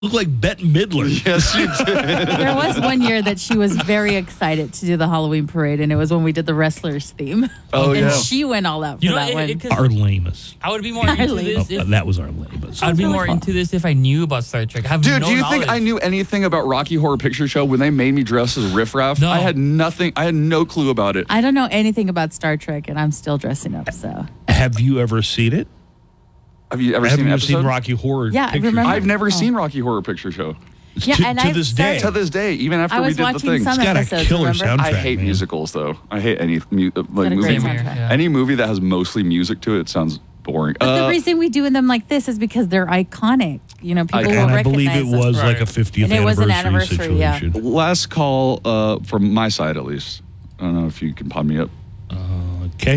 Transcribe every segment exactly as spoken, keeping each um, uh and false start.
look like Bette Midler. Yes, you did. There was one year that she was very excited to do the Halloween parade, and it was when we did the wrestlers theme. Oh, and yeah. she went all out for You know, that it- one. it- 'cause Our lamest. I would be more into this. Oh, If, that was our lamest. I'd be really more fun. into this if I knew about Star Trek. I have Dude, no do you knowledge. think I knew anything about Rocky Horror Picture Show when they made me dress as Riff Raff? No. I had nothing. I had no clue about it. I don't know anything about Star Trek, and I'm still dressing up, so. Have you ever seen it? Have you ever Have seen you an ever seen episode? Rocky Horror Yeah, I Picture remember. Show? I've never Oh. seen Rocky Horror Picture Show. Yeah, to, and to I've this day. started- To this day, even after I we was did the watching thing. some It's got a episodes, killer remember? soundtrack. I hate man. musicals, though. I hate any mu- uh, like Got a movie. great Same here, soundtrack. yeah. Any movie that has mostly music to it sounds boring. But the Uh, reason we do them like this is because they're iconic. You know, people Iconic. will And I recognize believe it them. was like a Right. fiftieth And it was an anniversary, anniversary, yeah. situation. last call uh, from my side, at least. I don't know if you can pod me up. Okay.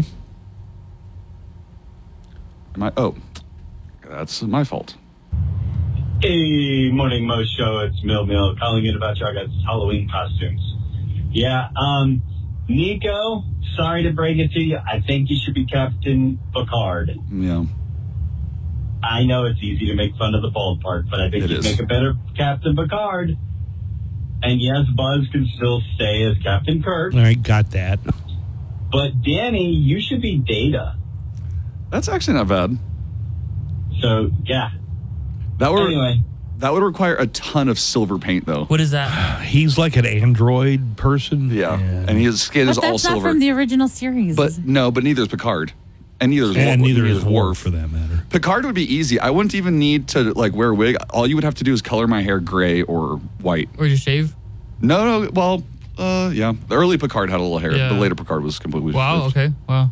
Am I? Oh, that's my fault. Hey, Morning Mo Show. It's Mill Mill calling in about y'all guys' Halloween costumes. Yeah, um, Nico, sorry to break it to you. I think you should be Captain Picard. Yeah. I know it's easy to make fun of the bald part, but I think It you'd is. make a better Captain Picard. And yes, Buzz can still stay as Captain Kirk. All right, got that. But Danny, you should be Data. That's actually not bad. So, yeah. That would Anyway. that would require a ton of silver paint, though. What is that? He's like an android person. Yeah, and his skin But is that's all not silver. from the original series. But no, but neither is Picard, and neither is and Worf, neither is Worf, Worf for that matter. Picard would be easy. I wouldn't even need to like wear a wig. All you would have to do is color my hair gray or white. Or just shave? No, no. Well, uh, yeah. The early Picard had a little hair. Yeah. The later Picard was completely. Wow, shaved. okay. Wow.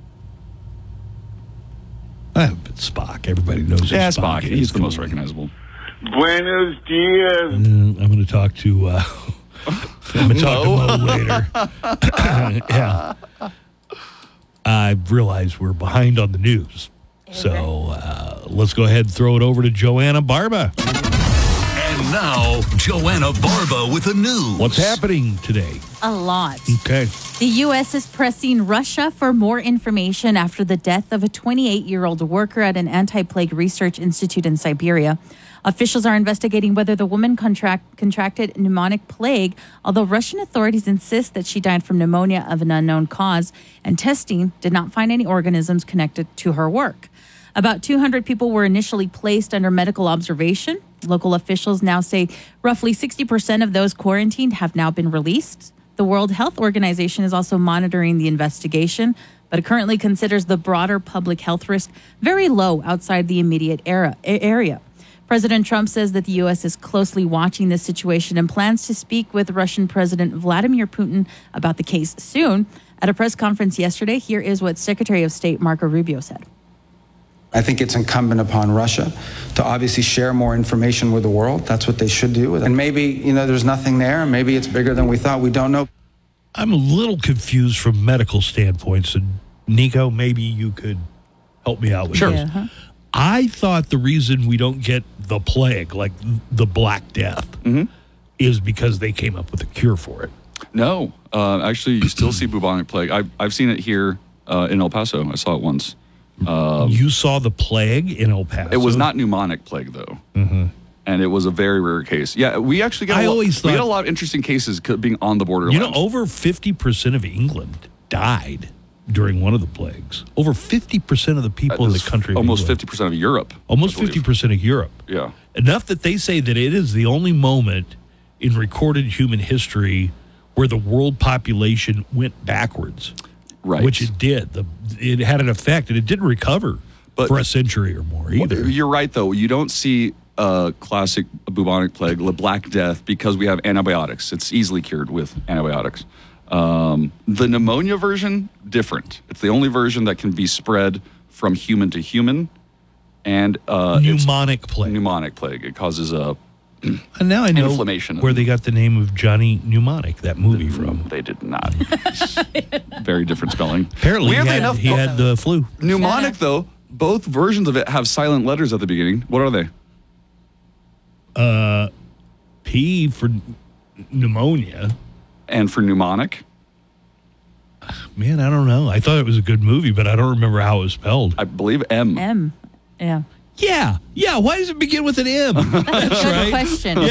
Ah, but Spock, everybody knows who Yeah, Spock. Spock. is. He's the Come most on. recognizable. Buenos dias. Mm, I'm going to talk to. Uh, I'm going to talk to Mo later. Yeah. I realize we're behind on the news, so uh, let's go ahead and throw it over to Joanna Barba. And now, Joanna Barba with the news. What's happening today? a lot. Okay. The U S is pressing Russia for more information after the death of a twenty-eight-year-old worker at an anti-plague research institute in Siberia. Officials are investigating whether the woman contract, contracted pneumonic plague, although Russian authorities insist that she died from pneumonia of an unknown cause, and testing did not find any organisms connected to her work. About two hundred people were initially placed under medical observation. Local officials now say roughly sixty percent of those quarantined have now been released. The World Health Organization is also monitoring the investigation, but it currently considers the broader public health risk very low outside the immediate era, area. President Trump says that the U S is closely watching this situation and plans to speak with Russian President Vladimir Putin about the case soon. At a press conference yesterday, here is what Secretary of State Marco Rubio said. I think it's incumbent upon Russia to obviously share more information with the world. That's what they should do. And maybe, you know, there's nothing there. Maybe it's bigger than we thought. We don't know. I'm a little confused from medical standpoints, and Nico, maybe you could help me out with Sure. this. Yeah, huh? I thought the reason we don't get the plague, like the Black Death, Mm-hmm. is because they came up with a cure for it. No, uh, actually, you still see bubonic plague. I've I've seen it here uh, in El Paso. I saw it once. you saw the plague in El Paso? It was not pneumonic plague though, mm-hmm. and it was a very rare case. Yeah, we actually got. I a lot, always we had a thought- lot of interesting cases co- being on the borderline. You know, over fifty percent of England died during one of the plagues. Over fifty percent of the people in the country. of almost England. fifty percent of Europe. Almost I believe. fifty percent of Europe. Yeah. Enough that they say that it is the only moment in recorded human history where the world population went backwards. Right. Which it did. The, it had an effect, and it didn't recover But- for a century or more either. You're right, though. You don't see uh, classic bubonic plague, the Black Death, because we have antibiotics. It's easily cured with antibiotics. Um, the pneumonia version, different. It's the only version that can be spread from human to human, and uh, it's Pneumonic plague. pneumonic plague. It causes a. And now I know inflammation. where they got the name of Johnny Mnemonic, that movie from. They did not. Very different spelling. Apparently, he Weirdly had, enough, he had the flu. pneumonic though. Both versions of it have silent letters at the beginning. What are they? P for pneumonia. And for mnemonic, Man, I don't know. I thought it was a good movie, but I don't remember how it was spelled. I believe M. M. Yeah. Yeah, yeah. Why does it begin with an M? That's a good right. question.